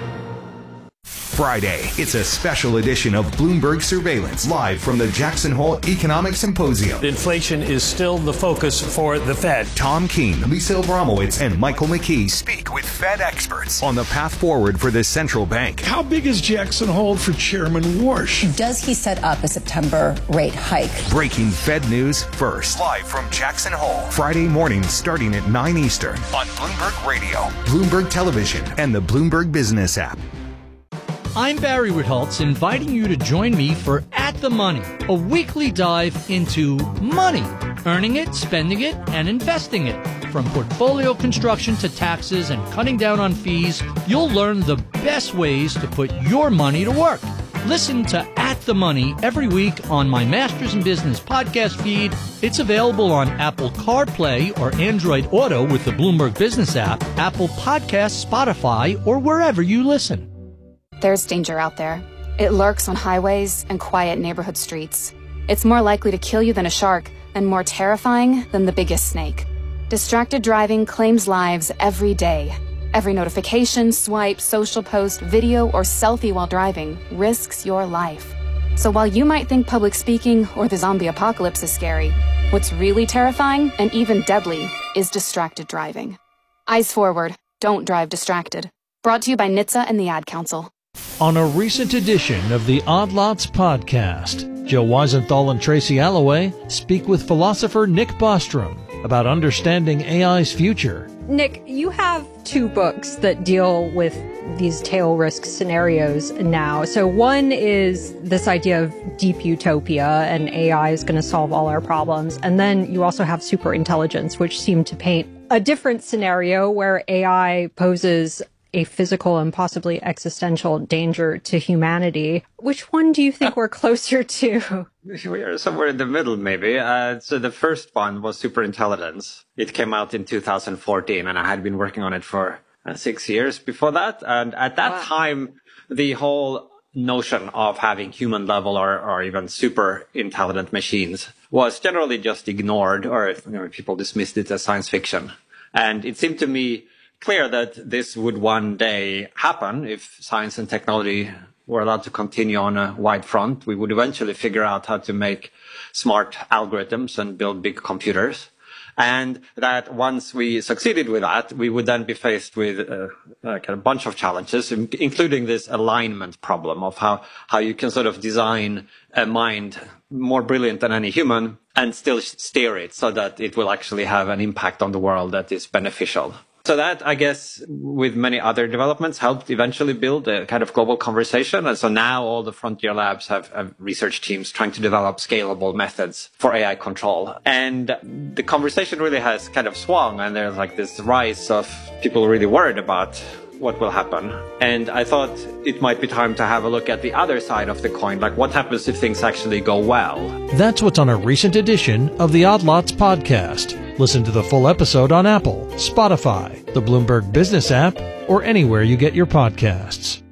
Friday, it's a special edition of Bloomberg Surveillance, live from the Jackson Hole Economic Symposium. Inflation is still the focus for the Fed. Tom Keene, Lisa Abramowitz, and Michael McKee speak with Fed experts on the path forward for the central bank. How big is Jackson Hole for Chairman Warsh? Does he set up a September rate hike? Breaking Fed news first. Live from Jackson Hole. Friday morning starting at nine Eastern on Bloomberg Radio, Bloomberg Television, and the Bloomberg Business app. I'm Barry Ritholtz, inviting you to join me for At the Money, a weekly dive into money, earning it, spending it, and investing it. From portfolio construction to taxes and cutting down on fees, you'll learn the best ways to put your money to work. Listen to At the Money every week on my Masters in Business podcast feed. It's available on Apple CarPlay or Android Auto with the Bloomberg Business app, Apple Podcasts, Spotify, or wherever you listen. There's danger out there. It lurks on highways and quiet neighborhood streets. It's more likely to kill you than a shark, and more terrifying than the biggest snake. Distracted driving claims lives every day. Every notification, swipe, social post, video, or selfie while driving risks your life. So while you might think public speaking or the zombie apocalypse is scary, what's really terrifying and even deadly is distracted driving. Eyes forward. Don't drive distracted. Brought to you by N H T S A and the Ad Council. On a recent edition of the Odd Lots podcast, Joe Weisenthal and Tracy Alloway speak with philosopher Nick Bostrom about understanding A I's future. Nick, you have two books that deal with these tail risk scenarios now. So one is this idea of deep utopia and A I is going to solve all our problems. And then you also have superintelligence, which seem to paint a different scenario where A I poses a physical and possibly existential danger to humanity. Which one do you think we're closer to? We are somewhere in the middle, maybe. Uh, so the first one was superintelligence. It came out in two thousand fourteen, and I had been working on it for uh, six years before that. And at that wow. time, the whole notion of having human level or, or even super intelligent machines was generally just ignored, or you know, people dismissed it as science fiction. And it seemed to me clear that this would one day happen if science and technology were allowed to continue on a wide front. We would eventually figure out how to make smart algorithms and build big computers. And that once we succeeded with that, we would then be faced with a, a kind of bunch of challenges, including this alignment problem of how, how you can sort of design a mind more brilliant than any human and still steer it so that it will actually have an impact on the world that is beneficial. So that, I guess, with many other developments, helped eventually build a kind of global conversation. And so now all the frontier labs have, have research teams trying to develop scalable methods for A I control. And the conversation really has kind of swung, and there's like this rise of people really worried about what will happen. And I thought it might be time to have a look at the other side of the coin, like what happens if things actually go well. That's what's on a recent edition of the Odd Lots podcast. Listen to the full episode on Apple, Spotify, the Bloomberg Business app, or anywhere you get your podcasts.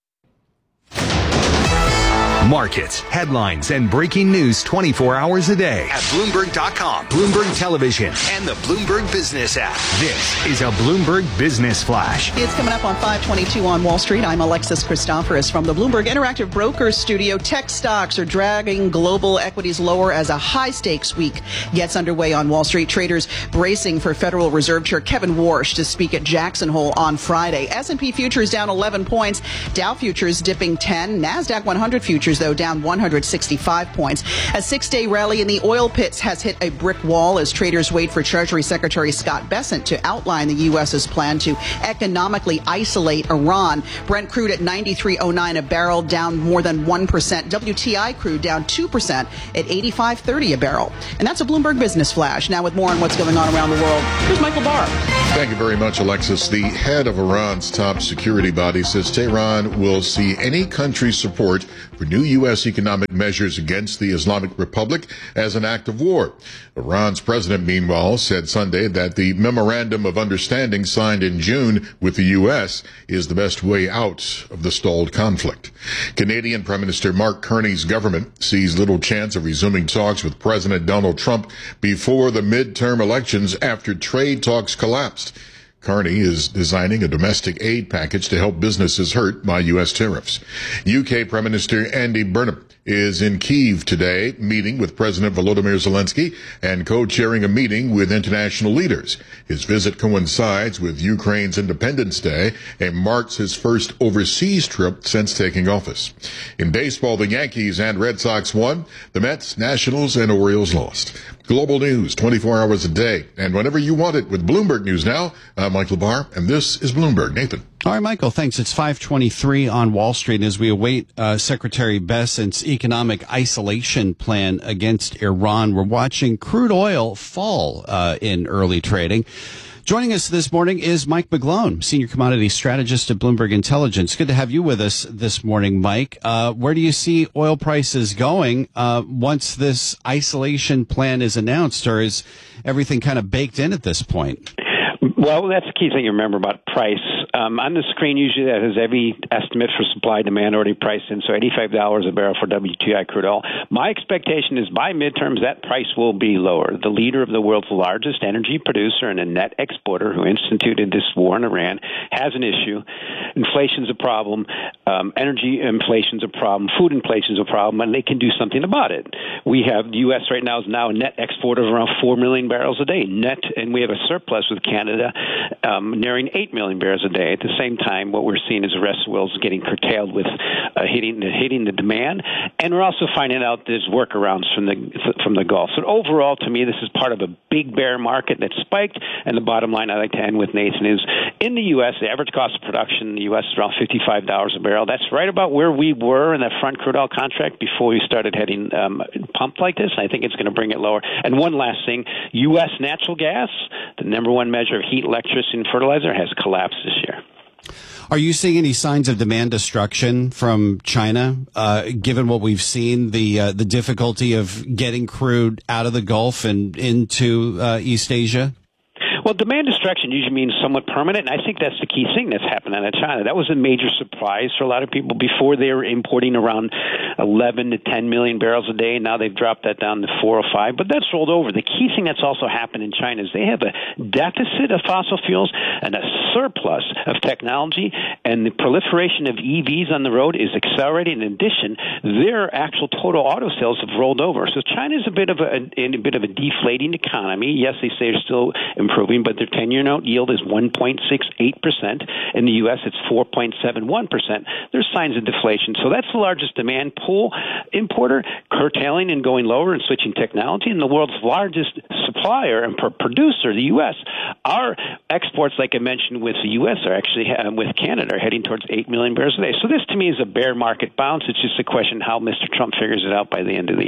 Markets, headlines, and breaking news twenty-four hours a day at Bloomberg dot com, Bloomberg Television, and the Bloomberg Business app. This is a Bloomberg Business Flash. It's coming up on five twenty-two on Wall Street. I'm Alexis Christoforous from the Bloomberg Interactive Brokers Studio. Tech stocks are dragging global equities lower as a high-stakes week gets underway on Wall Street. Traders bracing for Federal Reserve Chair Kevin Warsh to speak at Jackson Hole on Friday. S and P futures down eleven points. Dow futures dipping ten. NASDAQ one hundred futures, though, down one hundred sixty-five points. A six-day rally in the oil pits has hit a brick wall as traders wait for Treasury Secretary Scott Bessent to outline the U S's plan to economically isolate Iran. Brent crude at ninety-three oh nine a barrel, down more than one percent. W T I crude down two percent at eighty-five thirty a barrel. And that's a Bloomberg Business Flash. Now with more on what's going on around the world, here's Michael Barr. Thank you very much, Alexis. The head of Iran's top security body says Tehran will see any country's support for new U S economic measures against the Islamic Republic as an act of war. Iran's president, meanwhile, said Sunday that the memorandum of understanding signed in June with the U S is the best way out of the stalled conflict. Canadian Prime Minister Mark Carney's government sees little chance of resuming talks with President Donald Trump before the midterm elections after trade talks collapsed. Carney is designing a domestic aid package to help businesses hurt by U S tariffs. U K Prime Minister Andy Burnham is in Kyiv today, meeting with President Volodymyr Zelensky and co-chairing a meeting with international leaders. His visit coincides with Ukraine's Independence Day and marks his first overseas trip since taking office. In baseball, the Yankees and Red Sox won. The Mets, Nationals, and Orioles lost. Global news, twenty-four hours a day, and whenever you want it with Bloomberg News Now. I'm Michael Barr, and this is Bloomberg. Nathan. All right, Michael, thanks. It's five twenty-three on Wall Street as we await uh, Secretary Bessent's economic isolation plan against Iran. We're watching crude oil fall uh, in early trading. Joining us this morning is Mike McGlone, Senior Commodity Strategist at Bloomberg Intelligence. Good to have you with us this morning, Mike. Uh, where do you see oil prices going uh, once this isolation plan is announced, or is everything kind of baked in at this point? Well, that's the key thing to remember about price. Um, on the screen, usually that has every estimate for supply demand already priced in, so eighty-five dollars a barrel for W T I crude oil. My expectation is by midterms that price will be lower. The leader of the world's largest energy producer and a net exporter who instituted this war in Iran has an issue. Inflation's a problem. Um, energy inflation's a problem. Food inflation's a problem, and they can do something about it. We have the U S right now is now a net exporter of around four million barrels a day net, and we have a surplus with Canada um, nearing eight million barrels a day. At the same time, what we're seeing is the rest of the world is getting curtailed with uh, hitting hitting the demand, and we're also finding out there's workarounds from the from the Gulf. So overall, to me, this is part of a big bear market that spiked. And the bottom line I'd like to end with, Nathan, is in the U S, the average cost of production in the U S is around fifty-five dollars a barrel. That's right about where we were in that front crude oil contract before we started heading um, pumped like this. I think it's going to bring it lower. And one last thing, U S natural gas, the number one measure of heat, electricity, and fertilizer, has collapsed this year. Are you seeing any signs of demand destruction from China, uh, given what we've seen, the uh, the difficulty of getting crude out of the Gulf and into uh, East Asia? Well, demand destruction usually means somewhat permanent, and I think that's the key thing that's happened out of China. That was a major surprise for a lot of people. Before, they were importing around eleven to ten million barrels a day. Now they've dropped that down to four or five, but that's rolled over. The key thing that's also happened in China is they have a deficit of fossil fuels and a surplus of technology, and the proliferation of E Vs on the road is accelerating. In addition, their actual total auto sales have rolled over. So China is a bit of a, in a bit of a deflating economy. Yes, they say they're still improving, but their ten-year note yield is one point six eight percent. In the U S, it's four point seven one percent. There's signs of deflation. So that's the largest demand pool importer, curtailing and going lower and switching technology. And the world's largest supplier and producer, the U S, our exports, like I mentioned with the U S, are actually uh, with Canada, are heading towards eight million barrels a day. So this, to me, is a bear market bounce. It's just a question how Mister Trump figures it out by the end of the year.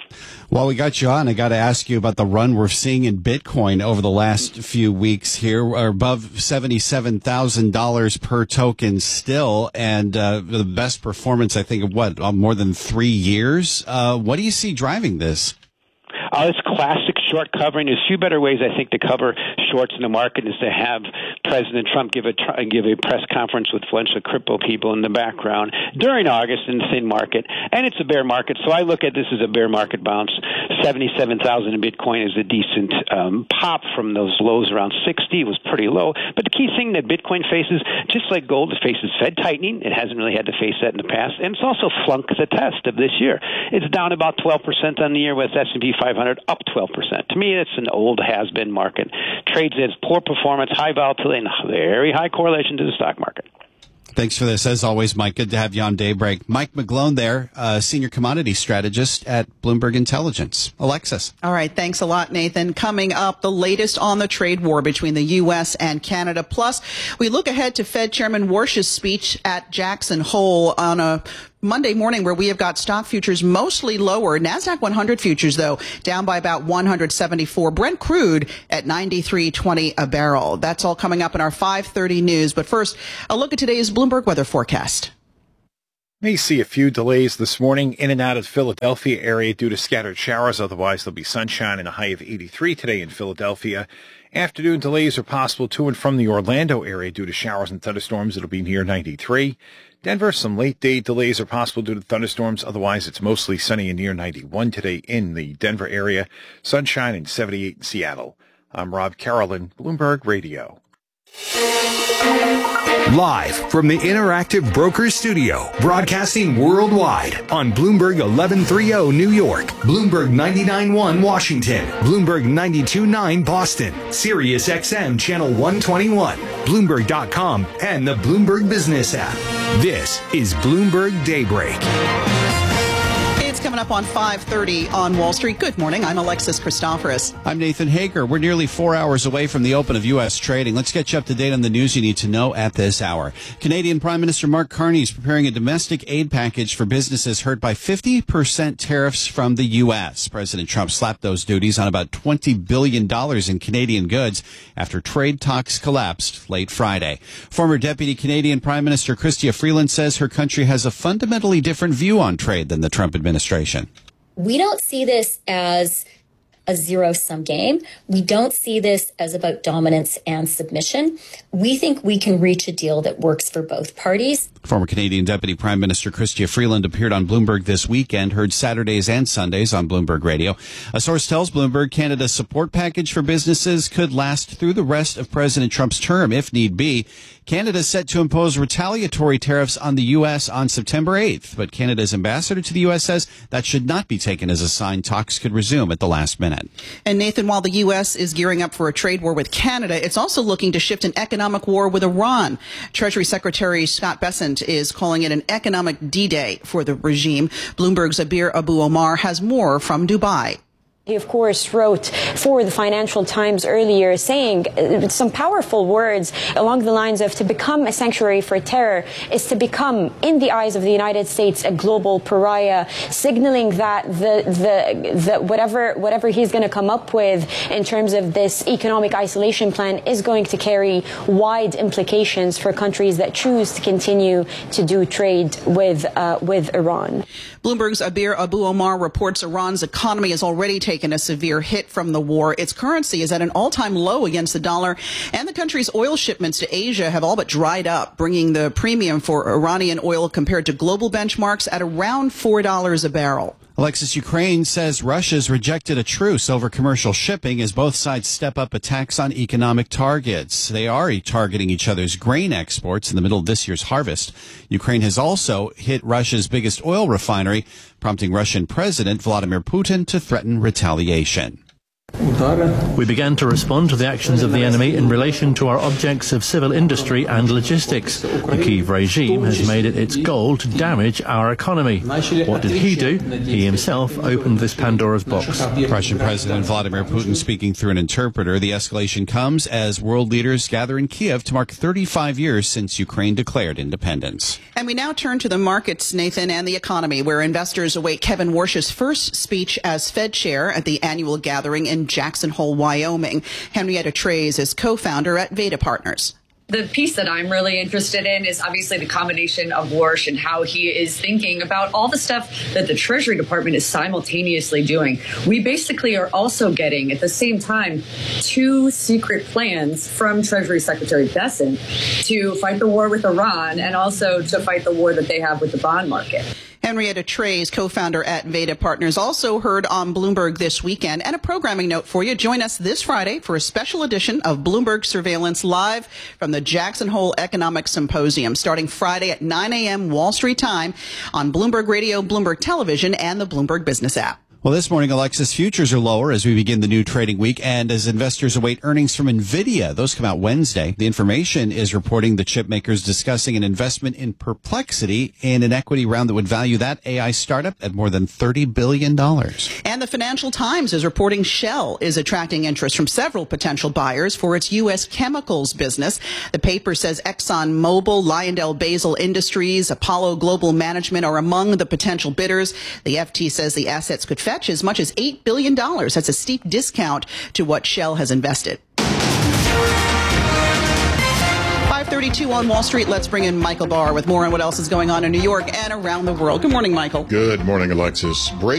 While we got you on, I got to ask you about the run we're seeing in Bitcoin over the last few weeks here. We're above seventy-seven thousand dollars per token still, and uh, the best performance, I think, of what, uh, more than three years? Uh, what do you see driving this? Oh, it's classic short covering. There's a few better ways, I think, to cover shorts in the market is to have President Trump give a give a press conference with a bunch of crypto people in the background during August in the thin market. And it's a bear market, so I look at this as a bear market bounce. seventy-seven thousand in Bitcoin is a decent um, pop from those lows around sixty. It was pretty low. But the key thing that Bitcoin faces, just like gold, it faces Fed tightening. It hasn't really had to face that in the past. And it's also flunked the test of this year. It's down about twelve percent on the year with S and P five hundred up twelve percent. To me, it's an old has-been market. Trades as poor performance, high volatility, and very high correlation to the stock market. Thanks for this, as always, Mike. Good to have you on Daybreak. Mike McGlone there, uh, senior commodity strategist at Bloomberg Intelligence. Alexis. All right. Thanks a lot, Nathan. Coming up, the latest on the trade war between the U S and Canada. Plus, we look ahead to Fed Chairman Warsh's speech at Jackson Hole on a Monday morning, where we have got stock futures mostly lower. NASDAQ one hundred futures, though, down by about one hundred seventy-four. Brent crude at ninety-three twenty a barrel. That's all coming up in our five thirty news. But first, a look at today's Bloomberg weather forecast. May see a few delays this morning in and out of the Philadelphia area due to scattered showers. Otherwise, there'll be sunshine and a high of eighty-three today in Philadelphia. Afternoon delays are possible to and from the Orlando area due to showers and thunderstorms. It'll be near ninety-three. Denver, some late day delays are possible due to thunderstorms. Otherwise, it's mostly sunny and near ninety-one today in the Denver area. Sunshine and seventy-eight in Seattle. I'm Rob Carolyn, Bloomberg Radio. Live from the Interactive Brokers Studio, broadcasting worldwide on Bloomberg eleven thirty New York, Bloomberg ninety-nine point one Washington, Bloomberg ninety-two point nine Boston, Sirius X M Channel one twenty-one, Bloomberg dot com, and the Bloomberg Business app. This is Bloomberg Daybreak. It's coming up on five thirty on Wall Street. Good morning. I'm Alexis Christoforous. I'm Nathan Hager. We're nearly four hours away from the open of U S trading. Let's get you up to date on the news you need to know at this hour. Canadian Prime Minister Mark Carney is preparing a domestic aid package for businesses hurt by fifty percent tariffs from the U S. President Trump slapped those duties on about twenty billion dollars in Canadian goods after trade talks collapsed late Friday. Former Deputy Canadian Prime Minister Chrystia Freeland says her country has a fundamentally different view on trade than the Trump administration. We don't see this as a zero-sum game. We don't see this as about dominance and submission. We think we can reach a deal that works for both parties. Former Canadian Deputy Prime Minister Chrystia Freeland appeared on Bloomberg this weekend, heard Saturdays and Sundays on Bloomberg Radio. A source tells Bloomberg Canada's support package for businesses could last through the rest of President Trump's term, if need be. Canada is set to impose retaliatory tariffs on the U S on September eighth, but Canada's ambassador to the U S says that should not be taken as a sign talks could resume at the last minute. And Nathan, while the U S is gearing up for a trade war with Canada, it's also looking to shift an economic war with Iran. Treasury Secretary Scott Bessent is calling it an economic D-Day for the regime. Bloomberg's Abir Abu Omar has more from Dubai. He, of course, wrote for the Financial Times earlier saying some powerful words along the lines of to become a sanctuary for terror is to become, in the eyes of the United States, a global pariah, signaling that the, the, the whatever, whatever he's going to come up with in terms of this economic isolation plan is going to carry wide implications for countries that choose to continue to do trade with, uh, with Iran. Bloomberg's Abir Abu Omar reports Iran's economy has already taken a severe hit from the war. Its currency is at an all-time low against the dollar, and the country's oil shipments to Asia have all but dried up, bringing the premium for Iranian oil compared to global benchmarks at around four dollars a barrel. Alexis, Ukraine says Russia's rejected a truce over commercial shipping as both sides step up attacks on economic targets. They are targeting each other's grain exports in the middle of this year's harvest. Ukraine has also hit Russia's biggest oil refinery, prompting Russian President Vladimir Putin to threaten retaliation. We began to respond to the actions of the enemy in relation to our objects of civil industry and logistics. The Kyiv regime has made it its goal to damage our economy. What did he do? He himself opened this Pandora's box. Russian President Vladimir Putin speaking through an interpreter. The escalation comes as world leaders gather in Kiev to mark thirty-five years since Ukraine declared independence. And we now turn to the markets, Nathan, and the economy, where investors await Kevin Warsh's first speech as Fed chair at the annual gathering in Jackson Hole, Wyoming. Henrietta Trey's is co-founder at Veda Partners. The piece that I'm really interested in is obviously the combination of Warsh and how he is thinking about all the stuff that the Treasury Department is simultaneously doing. We basically are also getting, at the same time, two secret plans from Treasury Secretary Bessent to fight the war with Iran and also to fight the war that they have with the bond market. Henrietta Trey's co-founder at Veda Partners, also heard on Bloomberg this weekend. And a programming note for you. Join us this Friday for a special edition of Bloomberg Surveillance live from the Jackson Hole Economic Symposium, starting Friday at nine a.m. Wall Street time on Bloomberg Radio, Bloomberg Television, and the Bloomberg Business app. Well, this morning, Alexis, futures are lower as we begin the new trading week and as investors await earnings from NVIDIA. Those come out Wednesday. The Information is reporting the chip makers discussing an investment in Perplexity in an equity round that would value that A I startup at more than thirty billion dollars. And the Financial Times is reporting Shell is attracting interest from several potential buyers for its U S chemicals business. The paper says ExxonMobil, LyondellBasell Industries, Apollo Global Management are among the potential bidders. The F T says the assets could fetch as much as eight billion dollars. That's a steep discount to what Shell has invested. five thirty-two on Wall Street. Let's bring in Michael Barr with more on what else is going on in New York and around the world. Good morning, Michael. Good morning, Alexis. Break